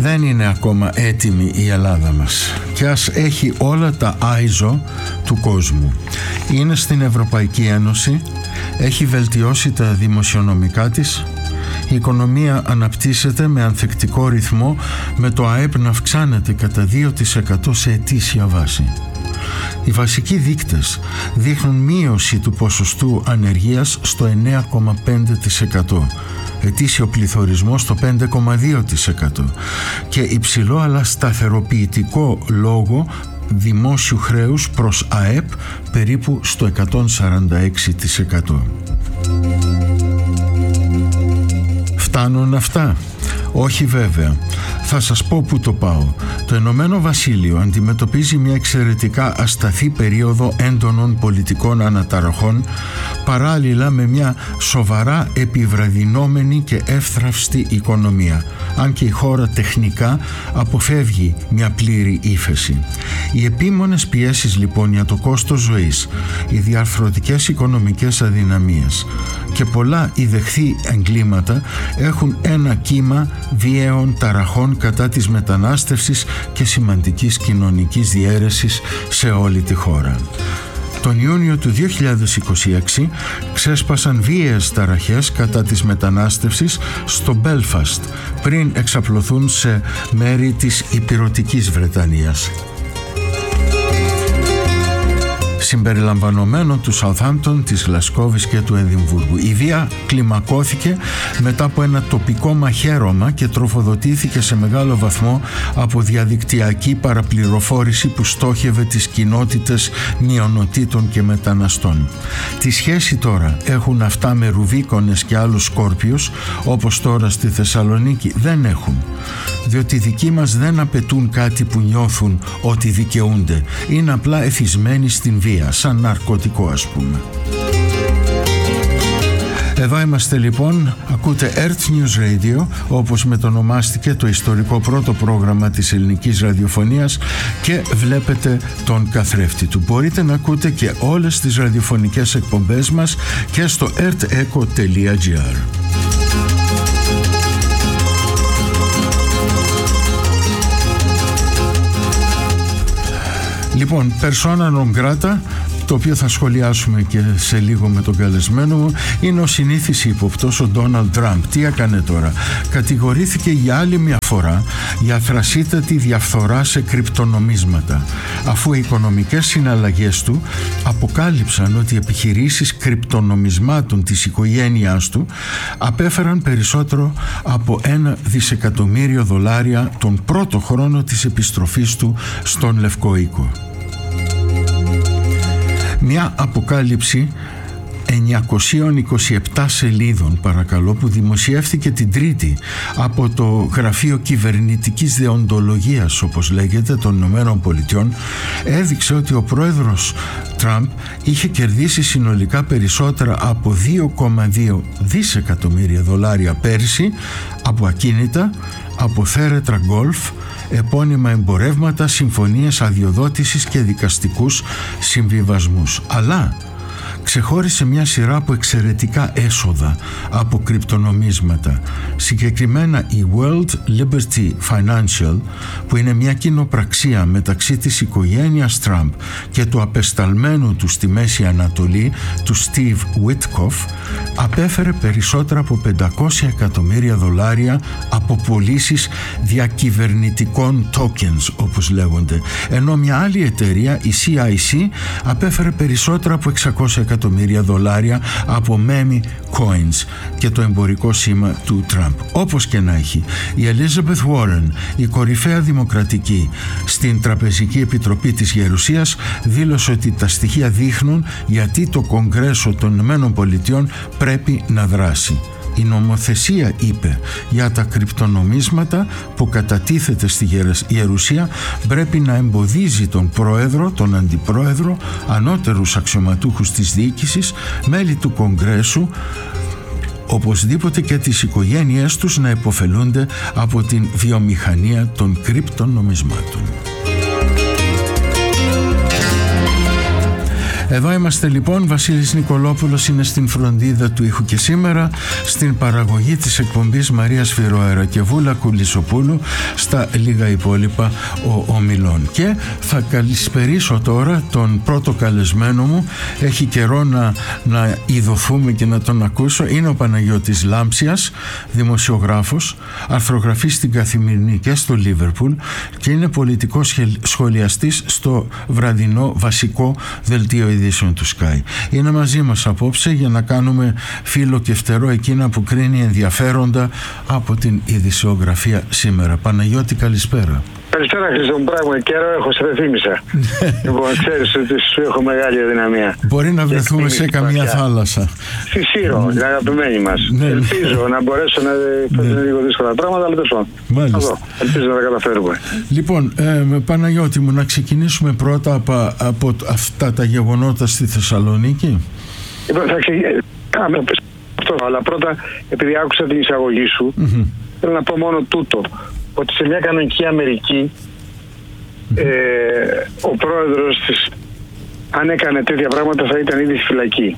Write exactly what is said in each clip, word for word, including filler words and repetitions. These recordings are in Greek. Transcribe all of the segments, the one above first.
Δεν είναι ακόμα έτοιμη η Ελλάδα μας και ας έχει όλα τα άιζο του κόσμου. Είναι στην Ευρωπαϊκή Ένωση, έχει βελτιώσει τα δημοσιονομικά της, η οικονομία αναπτύσσεται με ανθεκτικό ρυθμό, με το ΑΕΠ να αυξάνεται κατά δύο τοις εκατό σε ετήσια βάση. Οι βασικοί δείκτες δείχνουν μείωση του ποσοστού ανεργίας στο εννέα κόμμα πέντε τοις εκατό, ετήσιο πληθωρισμό στο πέντε κόμμα δύο τοις εκατό και υψηλό αλλά σταθεροποιητικό λόγο δημόσιου χρέους προς ΑΕΠ περίπου στο εκατόν σαράντα έξι τοις εκατό. Φτάνουν αυτά? Όχι βέβαια. Θα σας πω που το πάω. Το Ηνωμένο Βασίλειο αντιμετωπίζει μια εξαιρετικά ασταθή περίοδο έντονων πολιτικών αναταραχών, παράλληλα με μια σοβαρά επιβραδυνόμενη και εύθραυστη οικονομία, αν και η χώρα τεχνικά αποφεύγει μια πλήρη ύφεση. Οι επίμονες πιέσεις λοιπόν για το κόστος ζωής, οι διαρθρωτικές οικονομικές αδυναμίες και πολλά ιδεχθή εγκλήματα έχουν ένα κύμα βίαιων ταραχών κατά της μετανάστευσης και σημαντικής κοινωνικής διαίρεσης σε όλη τη χώρα. Τον Ιούνιο του δύο χιλιάδες είκοσι έξι ξέσπασαν βίαιες ταραχές κατά της μετανάστευσης στο Μπέλφαστ πριν εξαπλωθούν σε μέρη της Ηπειρωτικής Βρετανίας, συμπεριλαμβανομένων του Σαουθάμπτον, της Γλασκόβης και του Εδιμβούργου. Η βία κλιμακώθηκε μετά από ένα τοπικό μαχαίρωμα και τροφοδοτήθηκε σε μεγάλο βαθμό από διαδικτυακή παραπληροφόρηση που στόχευε τις κοινότητες μειονοτήτων και μεταναστών. Τη σχέση τώρα έχουν αυτά με Ρουβίκονες και άλλους Σκόρπιους, όπως τώρα στη Θεσσαλονίκη? Δεν έχουν, διότι οι δικοί μας δεν απαιτούν κάτι που νιώθουν ότι δικαιούνται. Είναι απλά εθισμένοι στην βία, σαν ναρκωτικό ας πούμε. Εδώ είμαστε λοιπόν, ακούτε Earth News Radio, όπως μετονομάστηκε το ιστορικό πρώτο πρόγραμμα της ελληνικής ραδιοφωνίας, και βλέπετε τον καθρέφτη του. Μπορείτε να ακούτε και όλες τις ραδιοφωνικές εκπομπές μας και στο earthecho τελεία gr. Λοιπόν, persona non grata, το οποίο θα σχολιάσουμε και σε λίγο με τον καλεσμένο μου, είναι ο συνήθις ύποπτος, ο Ντόναλντ Τραμπ. Τι έκανε τώρα? Κατηγορήθηκε για άλλη μια φορά για θρασίτατη διαφθορά σε κρυπτονομίσματα, αφού οι οικονομικές συναλλαγές του αποκάλυψαν ότι οι επιχειρήσεις κρυπτονομισμάτων της οικογένειάς του απέφεραν περισσότερο από ένα δισεκατομμύριο δολάρια τον πρώτο χρόνο της επιστροφής του στον Λευκό Οίκο. Μια αποκάλυψη εννιακόσιες είκοσι επτά σελίδων, παρακαλώ, που δημοσιεύθηκε την Τρίτη από το Γραφείο Κυβερνητικής Δεοντολογίας, όπως λέγεται, των Ηνωμένων Πολιτειών, έδειξε ότι ο πρόεδρος Τραμπ είχε κερδίσει συνολικά περισσότερα από δύο κόμμα δύο δισεκατομμύρια δολάρια πέρσι από ακίνητα, από θέρετρα γκολφ, επώνυμα εμπορεύματα, συμφωνίες αδειοδότησης και δικαστικούς συμβιβασμούς. Αλλά ξεχώρισε μια σειρά από εξαιρετικά έσοδα από κρυπτονομίσματα. Συγκεκριμένα η World Liberty Financial, που είναι μια κοινοπραξία μεταξύ της οικογένειας Τραμπ και του απεσταλμένου του στη Μέση Ανατολή, του Steve Witkoff, απέφερε περισσότερα από πεντακόσια εκατομμύρια δολάρια από πωλήσεις διακυβερνητικών tokens, όπως λέγονται, ενώ μια άλλη εταιρεία, η σι άι σι, απέφερε περισσότερα από εξακόσια εκατομμύρια δολάρια από meme coins και το εμπορικό σήμα του Τραμπ. Όπως και να έχει, η Elizabeth Warren, η κορυφαία δημοκρατική στην Τραπεζική Επιτροπή της Γερουσίας, δήλωσε ότι τα στοιχεία δείχνουν γιατί το Κογκρέσο των Ηνωμένων Πολιτειών πρέπει να δράσει. Η νομοθεσία, είπε, για τα κρυπτονομίσματα που κατατίθεται στη Γερουσία πρέπει να εμποδίζει τον πρόεδρο, τον αντιπρόεδρο, ανώτερους αξιωματούχους της διοίκησης, μέλη του Κογκρέσου, οπωσδήποτε και τις οικογένειές τους να υποφελούνται από την βιομηχανία των κρυπτονομισμάτων. Εδώ είμαστε λοιπόν. Βασίλης Νικολόπουλος είναι στην φροντίδα του ήχου και σήμερα, στην παραγωγή της εκπομπής Μαρία Σφυροαέρα και Βούλα Κουλισοπούλου, στα λίγα υπόλοιπα ο ομιλών. Και θα καλησπερίσω τώρα τον πρώτο καλεσμένο μου. Έχει καιρό να, να ειδωθούμε και να τον ακούσω. Είναι ο Παναγιώτης Λάμψιας, δημοσιογράφος, αρθρογραφής στην Καθημερινή και στο Λίβερπουλ και είναι πολιτικός σχολιαστής στο βραδινό βασικό δελτίο ειδήσεων του Sky. Είναι μαζί μας απόψε για να κάνουμε φύλλο και φτερό εκείνα που κρίνει ενδιαφέροντα από την ειδησιογραφία σήμερα. Παναγιώτη, καλησπέρα. Καλησπέρα, Χρήστο μου. Πράγματι, καιρό έχω, σε θύμισα. Λοιπόν, ξέρεις ότι σου έχω μεγάλη αδυναμία. Μπορεί να βρεθούμε σε καμία πια θάλασσα. Στη Σύρο, την αγαπημένη μας. Ναι. Ελπίζω να μπορέσω να φέρω ναι. λίγο δύσκολα πράγματα, αλλά τόσο. Μάλιστα. Ελπίζω να τα καταφέρουμε. Λοιπόν, ε, Παναγιώτη μου, να ξεκινήσουμε πρώτα από, από αυτά τα γεγονότα στη Θεσσαλονίκη. Λοιπόν, θα ξεκινήσουμε αυτό, αλλά πρώτα, επειδή άκουσα την εισαγωγή σου, mm-hmm. θέλω να πω μόνο τούτο. Ότι σε μια κανονική Αμερική ε, ο πρόεδρος της, αν έκανε τέτοια πράγματα, θα ήταν ήδη στη φυλακή.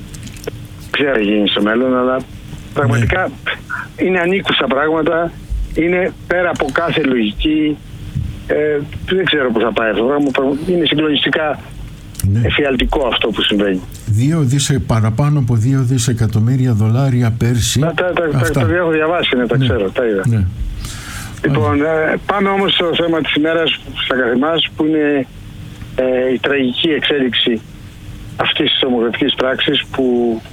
Ξέρω τι γίνει στο μέλλον, αλλά πραγματικά ναι. είναι ανήκουσα πράγματα, είναι πέρα από κάθε λογική. Ε, δεν ξέρω πού θα πάει αυτό το πράγμα. Είναι συγκλονιστικά ναι. εφιαλτικό αυτό που συμβαίνει. Δύο δισε, παραπάνω από δύο δισεκατομμύρια δολάρια πέρσι. Τα, τα, τα, τα, τα έχω διαβάσει, ναι, τα ναι. ξέρω, τα είδα. Ναι. Λοιπόν, ε, πάμε όμως στο θέμα της ημέρας στα καθημάς, που είναι ε, η τραγική εξέλιξη αυτής της ομοκρατικής πράξης, που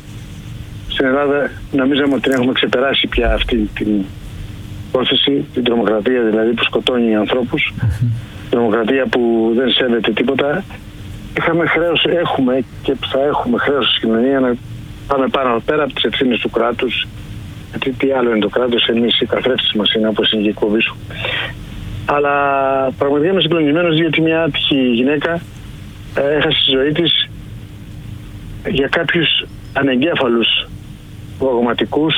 στην Ελλάδα νομίζαμε ότι την έχουμε ξεπεράσει πια αυτή την υπόθεση, την τρομοκρατία δηλαδή που σκοτώνει ανθρώπους, mm-hmm. τρομοκρατία που δεν σέβεται τίποτα. Είχαμε χρέος, έχουμε και θα έχουμε χρέος στην κοινωνία να πάμε πάνω πέρα από τις ευθύνες του κράτους. Γιατί τι άλλο είναι το κράτος, εμείς οι καθρέφτες μας είναι, όπως είναι και η εκπομπή σου. Αλλά πραγματικά είμαι συγκλονισμένος, γιατί μια άτυχη γυναίκα ε, έχασε τη ζωή της για κάποιους ανεγκέφαλους λογοματικούς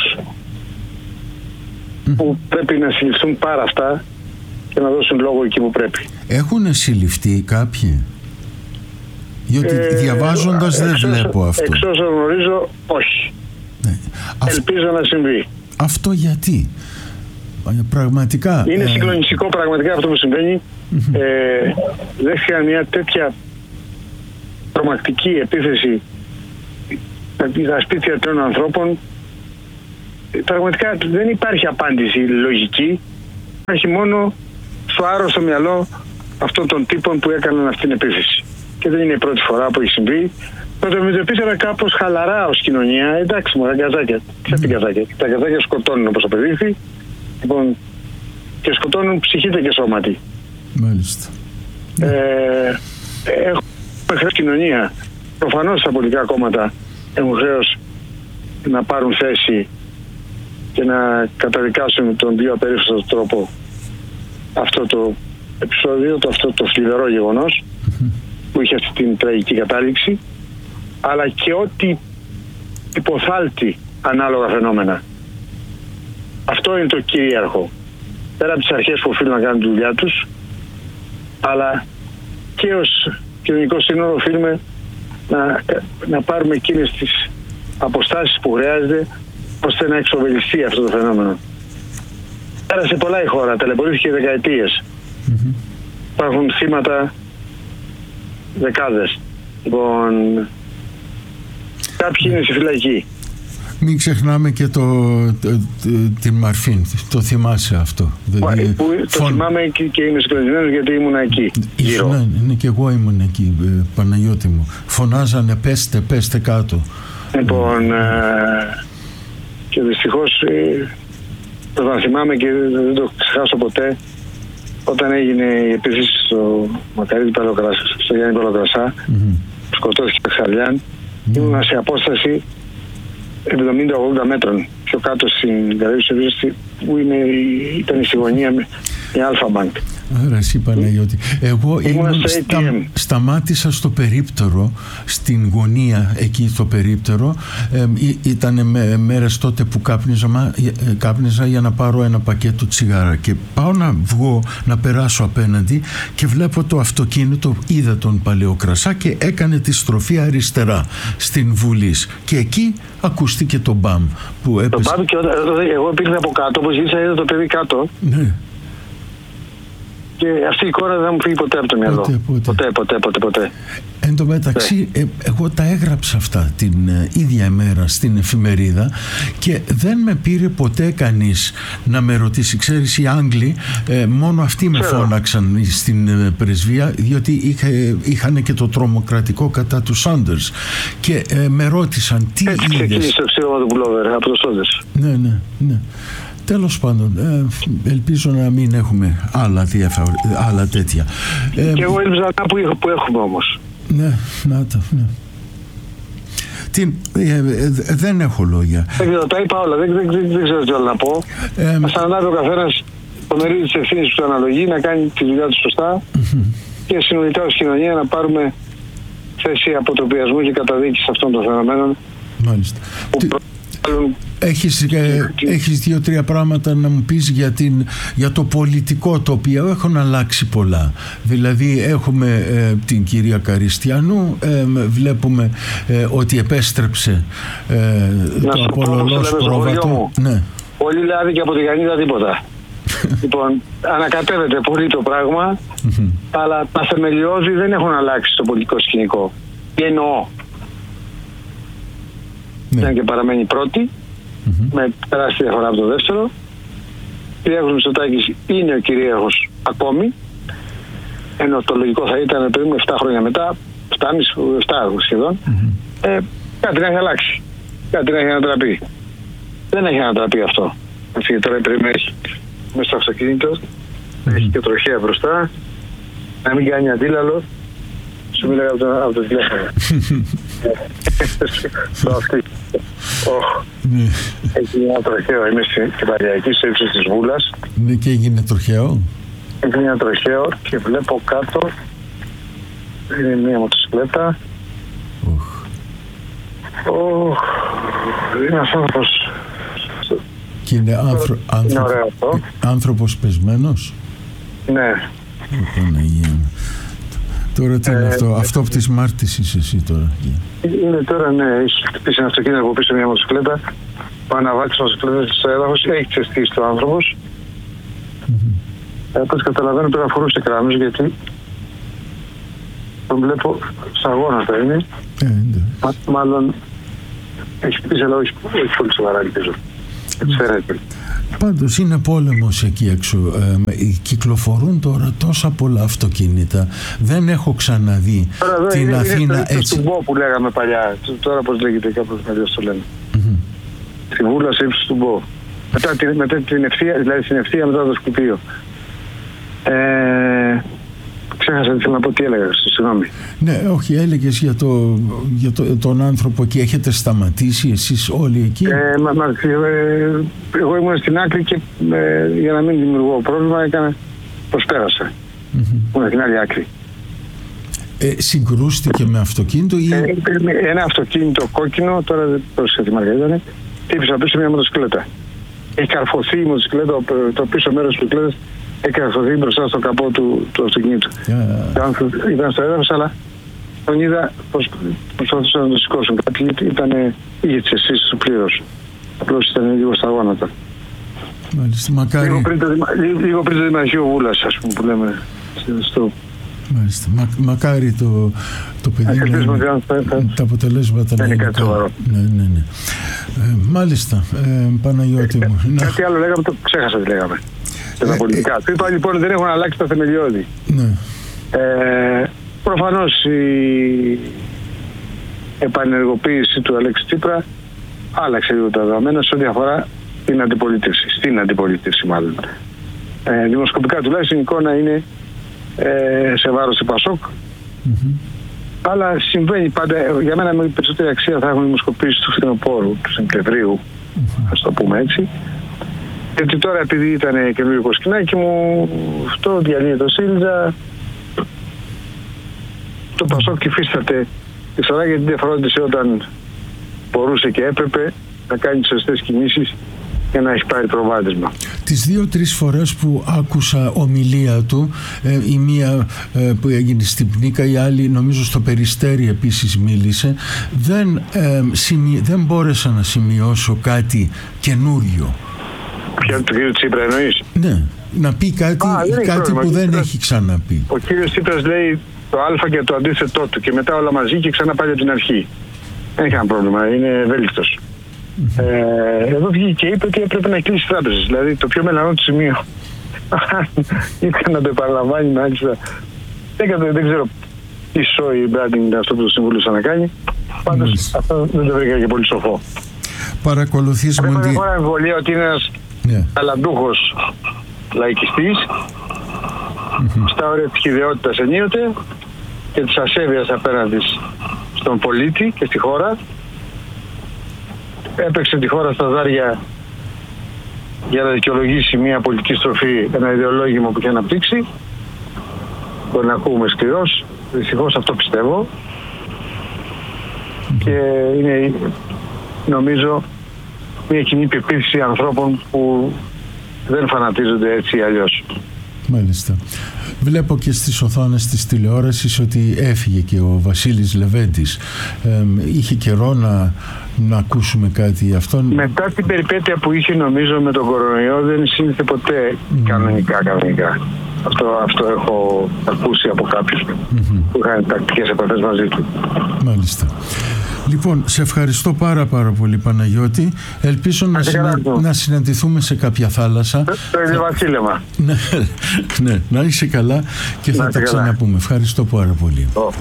mm. που πρέπει να συλληφθούν πάρα αυτά και να δώσουν λόγο εκεί που πρέπει. Έχουν συλληφθεί κάποιοι? Γιατί ε, διαβάζοντας ε, δεν εξ, βλέπω αυτό. Εξ όσων γνωρίζω, όχι. Ναι. Ελπίζω να συμβεί. Αυτό γιατί? Πραγματικά. Είναι ε... συγκλονιστικό πραγματικά αυτό που συμβαίνει. Mm-hmm. Ε, δέχτηκαν μια τέτοια τρομακτική επίθεση στα σπίτια των ανθρώπων. Πραγματικά δεν υπάρχει απάντηση λογική. Υπάρχει μόνο στο άρρωστο μυαλό αυτών των τύπων που έκαναν αυτή την επίθεση. Και δεν είναι η πρώτη φορά που έχει συμβεί. Το αντιμετωπίσαμε κάπως χαλαρά ως κοινωνία. Εντάξει, μου, τα καζάκια. Τι mm. καζάκια. Τα καζάκια σκοτώνουν, όπως απεδείχθη. Λοιπόν, και σκοτώνουν ψυχήτε και σώματι. Μάλιστα. Ε, έχουμε χρέος κοινωνία. Προφανώς τα πολιτικά κόμματα έχουν χρέος να πάρουν θέση και να καταδικάσουν με τον πιο απερίφραστο τρόπο αυτό το επεισόδιο, το, αυτό το θλιβερό γεγονός mm-hmm. που είχε αυτή την τραγική κατάληξη, αλλά και ό,τι υποθάλπτει ανάλογα φαινόμενα. Αυτό είναι το κυρίαρχο. Πέρα από τις αρχές που οφείλουν να κάνουν τη δουλειά τους, αλλά και ως κοινωνικό σύνολο οφείλουμε να, να πάρουμε εκείνες τις αποστάσεις που χρειάζεται ώστε να εξοβελιστεί αυτό το φαινόμενο. Πέρασε πολλά η χώρα, ταλαιπωρήθηκε δεκαετίες. Mm-hmm. Υπάρχουν θύματα δεκάδες. Λοιπόν, κάποιοι είναι στη φυλακή. Μην ξεχνάμε και το, το, το, την Μαρφίν. Το θυμάσαι αυτό? Δηλαδή, που, το φων... θυμάμαι και, και είμαι συγκλονισμένος γιατί ήμουν εκεί. Γύρω. Ναι, ναι, και εγώ ήμουν εκεί, ε, Παναγιώτη μου. Φωνάζανε πέστε, πέστε κάτω. Λοιπόν, ε, και δυστυχώς ε, το θα θυμάμαι και δεν το ξεχάσω ποτέ, όταν έγινε η επίθεση στο Μακαρίτη Παλαιοκρασά, στο Γιάννη Παλαιοκρασά, mm-hmm. που σκοτώθηκε ο Ξαλιάν, mm-hmm. ήμουν σε απόσταση εβδομήντα ογδόντα μέτρων πιο κάτω στην Καραϊβική, που είναι, ήταν η στη γωνία η Alpha Bank. Άρα εσύ Παναγιώτη. Εγώ ήμουν στα, σταμάτησα στο περίπτερο, στην γωνία εκεί στο περίπτερο. Ε, ήταν με, μέρες τότε που κάπνιζα, κάπνιζα για να πάρω ένα πακέτο τσιγάρα και πάω να βγω, να περάσω απέναντι και βλέπω το αυτοκίνητο, είδα τον Παλαιοκρασά και έκανε τη στροφή αριστερά στην Βουλής και εκεί ακούστηκε το μπαμ που έπεσε. Το μπαμ και όταν, εγώ πήγα από κάτω, όπως ήρθα είδα το παιδί κάτω. Ναι. Και αυτή η εικόνα δεν μου φύγει ποτέ από το μυαλό. Ποτέ, ποτέ, ποτέ, ποτέ, ποτέ, ποτέ. Εν τω μεταξύ, ε, εγώ τα έγραψα αυτά την ε, ίδια ημέρα στην εφημερίδα και δεν με πήρε ποτέ κανείς να με ρωτήσει. Ξέρεις, οι Άγγλοι ε, μόνο αυτοί με Ξέρω. φώναξαν στην ε, πρεσβεία, διότι είχε, είχαν και το τρομοκρατικό κατά του Σάντερς και ε, με ρώτησαν τι είδες. Έτσι ξεκίνησε το αξίωμα του Πουλόβερ από το Σάντερς. Ναι, ναι, ναι. Τέλος πάντων, ε, ελπίζω να μην έχουμε άλλα, διαφα... άλλα τέτοια. Ε, και εγώ έλειψα αυτά που, που έχουμε όμως. Ναι, να τα, ναι. Τι, ε, ε, δεν έχω λόγια. Δεν τα είπα όλα, δεν, δεν, δεν, δεν ξέρω τι άλλο να πω. Ε, Ας αναλάβει ο καθένας το μερίδιο της ευθύνης που του αναλογεί, να κάνει τη δουλειά του σωστά mm-hmm. και συνολικά ως κοινωνία να πάρουμε θέση αποτροπιασμού και καταδίκης αυτών των φαινομένων. Μάλιστα. Έχεις, ε, έχεις δύο-τρία πράγματα να μου πεις για, την, για το πολιτικό τοπίο. Έχουν αλλάξει πολλά. Δηλαδή έχουμε ε, την κυρία Καριστιανού, ε, βλέπουμε ε, ότι επέστρεψε ε, το απολωλός πρόβατο. Ναι. Πολύ λάδι και από τη Γανίδα τίποτα. Λοιπόν, ανακατεύεται πολύ το πράγμα, αλλά τα θεμελιώδη δεν έχουν αλλάξει στο πολιτικό σκηνικό. Τι εννοώ. Ναι. Και παραμένει πρώτη, mm-hmm. με τεράστια διαφορά από το δεύτερο. Ο Κυριάκος Μητσοτάκης είναι ο κυρίαρχος ακόμη, ενώ το λογικό θα ήταν περίπου επτά χρόνια μετά, επτά σχεδόν, mm-hmm. ε, κάτι να έχει αλλάξει, κάτι να έχει ανατραπεί. Δεν έχει ανατραπεί αυτό. Έτσι, τώρα περιμένει μέσα στο αυτοκίνητο, mm-hmm. έχει και τροχέα μπροστά, να μην κάνει αντίλαλο. Σου μίλαγα από το, από το τηλέφωνο. Το αυτή. Έχει ένα τροχαίο. Είμαι στην Κυπαριακή, στο ύψος της Βούλας. Ναι, και έγινε τροχαίο. Έχει ένα τροχαίο και βλέπω κάτω. Είναι μια μοτοσυκλέτα. Είναι ένας άνθρωπος. Και είναι άνθρω... είναι ωραίο αυτό. Άνθρωπος πεσμένος. Ναι. Παναγία. Τώρα τι είναι ε, αυτό, αυτό από τις μάρτισες εσύ τώρα. Είναι τώρα, ναι, έχει χτυπήσει ένα αυτοκίνητο από πίσω μια μοτοσυκλέτα, πάει να βάλει τη μοτοσυκλέτα στο έδαφος, έχει ξεστήσει το άνθρωπος. Mm-hmm. Όπως καταλαβαίνω τώρα φορούσε κράνος, γιατί τον βλέπω στα γόνατα είναι. Ε, ναι. Μα, μάλλον έχει χτυπήσει, αλλά όχι, όχι πολύ σοβαρά, ελπίζω. Έτσι φαίνεται. Πάντως είναι πόλεμος εκεί έξω. Ε, κυκλοφορούν τώρα τόσα πολλά αυτοκίνητα. Δεν έχω ξαναδεί τώρα, την είναι, Αθήνα είναι έτσι. Είναι του Μπό που λέγαμε παλιά. Τώρα πώς λέγεται, κάπως παλιώς το λένε. Mm-hmm. Στη Βούλα σε ύψος του Μπό. Μετά την, μετά την ευθεία, δηλαδή στην ευθεία μετά το Σκουπίο. Ε, ξέχασα τι θέλω να πω, τι έλεγα, συγγνώμη. Ναι, όχι, έλεγες για, το, για το, τον άνθρωπο εκεί. Έχετε σταματήσει εσείς όλοι εκεί? Ε, μα, μα, ε, εγώ ήμουν στην άκρη και ε, για να μην δημιουργώ πρόβλημα έκανα, προσπέρασα. Mm-hmm. Ήμουν στην άλλη άκρη. Ε, συγκρούστηκε με αυτοκίνητο ή... Ε, ένα αυτοκίνητο κόκκινο, τώρα δεν πρόσεχε τι μάρκα ήταν, τύπησε πίσω μια μοτοσυκλέτα. Έχει καρφωθεί η μοτοσυκλέτα, το πίσω μέρος της μοτοσυκλέτας έχει καρφωθεί μπροστά στο καπό του, του αυτοκίνητου. Yeah. Ήταν στο έδαφος, αλλά τον είδα πως προσπαθούσαν να το σηκώσουν. Κάτι ήταν, είχε τις αισθήσεις του πλήρως. Απλώς ήταν λίγο στα γόνατα. Μάλιστα, μακάρι... Λίγο πριν το, λίγο πριν το Δημαρχείο Βούλας, ας πούμε, που λέμε στο... Μάλιστα. Μα, μακάρι το, το παιδί να είναι, τα αποτελέσματα να είναι κάτι σοβαρό. Ναι, ναι, ναι. Ε, μάλιστα, ε, Παναγιώτη μου. Ε, κάτι άλλο λέγαμε, το ξέχασα τι λέγαμε. Σε τα πολιτικά. Ε, είπα λοιπόν δεν έχουν αλλάξει τα θεμελιώδη. Ναι. Ε, προφανώς η επανενεργοποίηση του Αλέξη Τσίπρα άλλαξε λίγο τα δεδομένα σε ό,τι αφορά την αντιπολίτευση. Στην αντιπολίτευση μάλλον. Ε, δημοσκοπικά τουλάχιστον η εικόνα είναι ε, σε βάρος του Πασόκ. Mm-hmm. Αλλά συμβαίνει πάντα. Για μένα με περισσότερη αξία θα έχουν δημοσκοπήσει του φθινοπόρου, του Σεπτεμβρίου, mm-hmm. ας το πούμε έτσι. Γιατί τώρα επειδή ήταν καινούριο κοσκινάκι μου, αυτό διαλύει το ΣΥΡΙΖΑ. Το Πασόκ υφίσταται τη φορά γιατί δεν φρόντισε όταν μπορούσε και έπρεπε να κάνει σωστές κινήσεις για να έχει πάρει προβάδισμα. Τις δύο-τρεις φορές που άκουσα ομιλία του, ε, η μία ε, που έγινε στην Πνίκα, η άλλη νομίζω στο Περιστέρι επίσης μίλησε, δεν, ε, σημει... δεν μπόρεσα να σημειώσω κάτι καινούριο. Ποια του κύριου Τσίπρα εννοείς? Ναι, να πει κάτι, Α, κάτι που δεν Τσίπρας, έχει ξαναπεί. Ο κύριος Τσίπρας λέει το α και το αντίθετό του και μετά όλα μαζί και ξανά πάλι από την αρχή. Δεν έχει κανένα πρόβλημα, είναι ευέλικτος. Mm-hmm. Ε, εδώ βγήκε και είπε ότι έπρεπε να κλείσει τράπεζες. Δηλαδή το πιο μελανό του σημείο ήταν να το επαναλαμβάνει μάλιστα. Δεν, δεν ξέρω τι σόι branding είναι αυτό που το συμβούλουσα να κάνει. Πάντως mm-hmm. αυτό δεν το βρήκα και πολύ σοφό. Παρακολουθείς μου. Δεν έχω αμφιβολία ότι είναι ένας yeah. ταλαντούχος λαϊκιστής mm-hmm. στα όρια της χυδαιότητας ενίοτε και της ασέβειας απέναντι στον πολίτη και στη χώρα. Έπαιξε τη χώρα στα δάρια για να δικαιολογήσει μια πολιτική στροφή, ένα ιδεολόγημα που είχε αναπτύξει. Μπορεί να ακούμε σκληρός, δυστυχώς αυτό πιστεύω. Mm-hmm. Και είναι, νομίζω, μια κοινή πεποίθηση ανθρώπων που δεν φανατίζονται έτσι ή αλλιώς. Μάλιστα. Βλέπω και στις οθόνες της τηλεόρασης ότι έφυγε και ο Βασίλης Λεβέντης. Ε, είχε καιρό να, να ακούσουμε κάτι γι' αυτόν. Μετά την περιπέτεια που είχε νομίζω με τον κορονοϊό δεν σύνθεσε ποτέ mm. κανονικά κανονικά. Αυτό, αυτό έχω ακούσει από κάποιους mm-hmm. που είχαν τακτικές επαφές μαζί του. Μάλιστα. Λοιπόν, σε ευχαριστώ πάρα πάρα πολύ Παναγιώτη. Ελπίζω να, συνα... να συναντηθούμε σε κάποια θάλασσα. Το ίδιο βασίλεμα. Ναι, ναι, να είσαι καλά και θα να τα ξαναπούμε. Ευχαριστώ πάρα πολύ. Oh.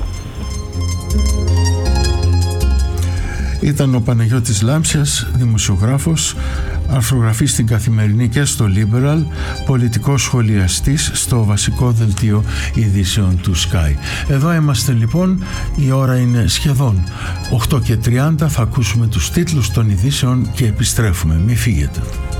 Ήταν ο Παναγιώτης Λάμψιας, δημοσιογράφος, αρθρογραφής στην Καθημερινή και στο Liberal, πολιτικός σχολιαστής στο βασικό δελτίο ειδήσεων του Sky. Εδώ είμαστε λοιπόν, η ώρα είναι σχεδόν οκτώ και τριάντα, θα ακούσουμε τους τίτλους των ειδήσεων και επιστρέφουμε. Μην φύγετε.